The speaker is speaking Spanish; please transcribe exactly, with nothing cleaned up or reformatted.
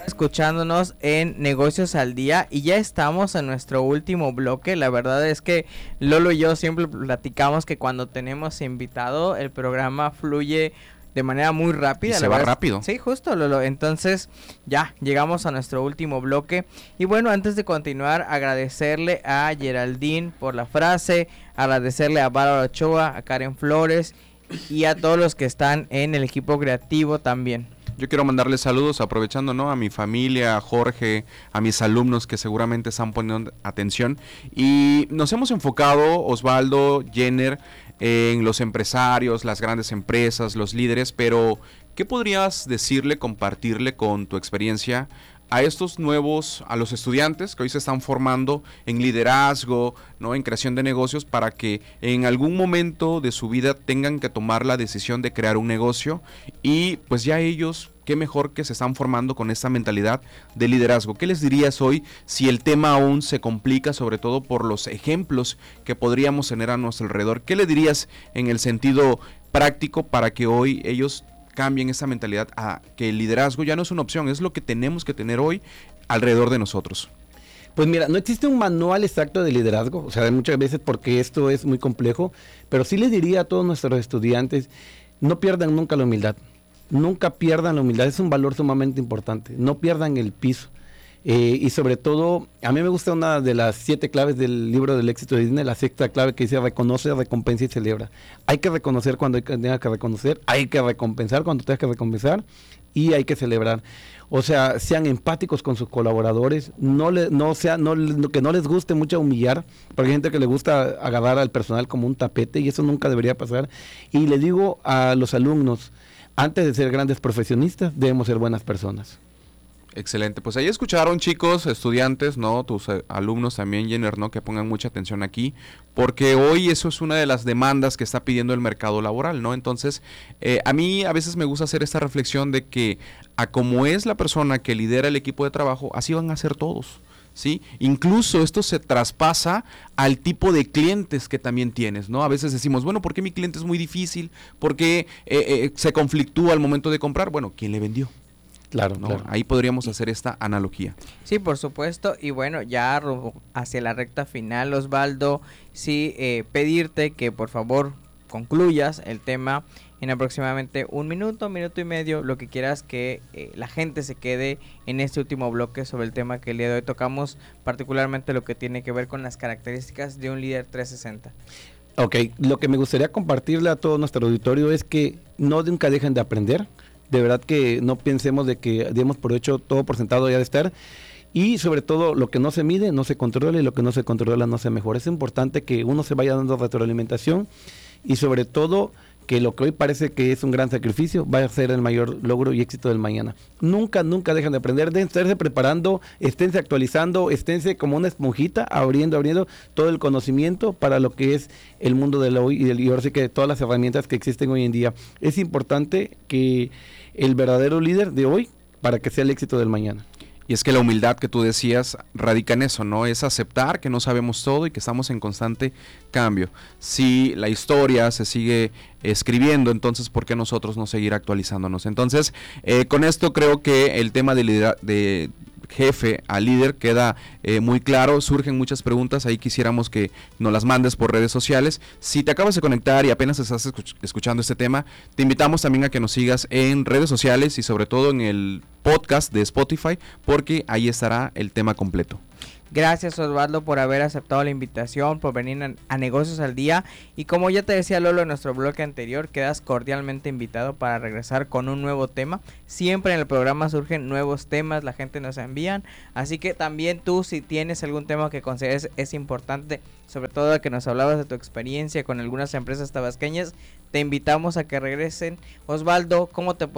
escuchándonos en Negocios al Día y ya estamos en nuestro último bloque. La verdad es que Lolo y yo siempre platicamos que cuando tenemos invitado el programa fluye de manera muy rápida. Y se la va verdad, rápido. Sí, justo, Lolo. Entonces ya llegamos a nuestro último bloque. Y bueno, antes de continuar, agradecerle a Geraldine por la frase, agradecerle a Bárbara Ochoa, a Karen Flores y a todos los que están en el equipo creativo también. Yo quiero mandarles saludos aprovechando, ¿no?, a mi familia, a Jorge, a mis alumnos que seguramente están poniendo atención. Y nos hemos enfocado, Osvaldo, Jenner, en los empresarios, las grandes empresas, los líderes, pero ¿qué podrías decirle, compartirle con tu experiencia a estos nuevos, a los estudiantes que hoy se están formando en liderazgo, ¿no?, en creación de negocios, para que en algún momento de su vida tengan que tomar la decisión de crear un negocio? Y pues ya ellos, qué mejor que se están formando con esta mentalidad de liderazgo. ¿Qué les dirías hoy si el tema aún se complica, sobre todo por los ejemplos que podríamos tener a nuestro alrededor? ¿Qué le dirías en el sentido práctico para que hoy ellos cambien esa mentalidad a que el liderazgo ya no es una opción, es lo que tenemos que tener hoy alrededor de nosotros? Pues mira, no existe un manual exacto de liderazgo, o sea, muchas veces porque esto es muy complejo, pero sí les diría a todos nuestros estudiantes, no pierdan nunca la humildad, nunca pierdan la humildad, es un valor sumamente importante, no pierdan el piso. Eh, y sobre todo, a mí me gusta una de las siete claves del libro del éxito de Disney, la sexta clave que dice reconoce, recompensa y celebra. Hay que reconocer cuando hay que, tenga que reconocer, hay que recompensar cuando tenga que recompensar y hay que celebrar. O sea, sean empáticos con sus colaboradores, no le, no sea, no, que no les guste mucho humillar, porque hay gente que le gusta agarrar al personal como un tapete y eso nunca debería pasar. Y le digo a los alumnos, antes de ser grandes profesionistas, debemos ser buenas personas. Excelente, pues ahí escucharon, chicos, estudiantes, ¿no?, tus eh, alumnos también, Jenner, ¿no?, que pongan mucha atención aquí, porque hoy eso es una de las demandas que está pidiendo el mercado laboral, ¿no? Entonces, eh, a mí a veces me gusta hacer esta reflexión de que a como es la persona que lidera el equipo de trabajo, así van a ser todos, ¿sí? Incluso esto se traspasa al tipo de clientes que también tienes, ¿no? A veces decimos, bueno, ¿por qué mi cliente es muy difícil? ¿Por qué eh, eh, se conflictúa al momento de comprar? Bueno, ¿quién le vendió? Claro, ¿no? claro. Ahí podríamos hacer esta analogía. Sí, por supuesto. Y bueno, ya hacia la recta final, Osvaldo, sí, eh, pedirte que por favor concluyas el tema en aproximadamente un minuto, minuto y medio, lo que quieras que eh, la gente se quede en este último bloque sobre el tema que el día de hoy tocamos, particularmente lo que tiene que ver con las características de un líder trescientos sesenta. Ok, lo que me gustaría compartirle a todo nuestro auditorio es que no nunca dejen de aprender. De verdad que no pensemos de que demos por hecho todo por sentado ya de estar. Y sobre todo, lo que no se mide no se controla y lo que no se controla no se mejora. Es importante que uno se vaya dando retroalimentación y sobre todo que lo que hoy parece que es un gran sacrificio va a ser el mayor logro y éxito del mañana. Nunca, nunca dejen de aprender, de estarse preparando, esténse actualizando, esténse como una esponjita, abriendo, abriendo todo el conocimiento para lo que es el mundo de hoy y, del, y ahora sí que de todas las herramientas que existen hoy en día. Es importante que el verdadero líder de hoy para que sea el éxito del mañana. Y es que la humildad que tú decías radica en eso, ¿no? Es aceptar que no sabemos todo y que estamos en constante cambio. Si la historia se sigue escribiendo, entonces ¿por qué nosotros no seguir actualizándonos? Entonces, eh, con esto creo que el tema de, lidera- de jefe a líder queda eh, muy claro. Surgen muchas preguntas, ahí quisiéramos que nos las mandes por redes sociales. Si te acabas de conectar y apenas estás escuch- escuchando este tema, te invitamos también a que nos sigas en redes sociales y sobre todo en el podcast de Spotify, porque ahí estará el tema completo. Gracias, Osvaldo, por haber aceptado la invitación, por venir a, a Negocios al Día. Y como ya te decía Lolo en nuestro bloque anterior, quedas cordialmente invitado para regresar con un nuevo tema. Siempre en el programa surgen nuevos temas, la gente nos envían. Así que también tú, si tienes algún tema que consideres es importante, sobre todo que nos hablabas de tu experiencia con algunas empresas tabasqueñas, te invitamos a que regresen. Osvaldo, ¿cómo te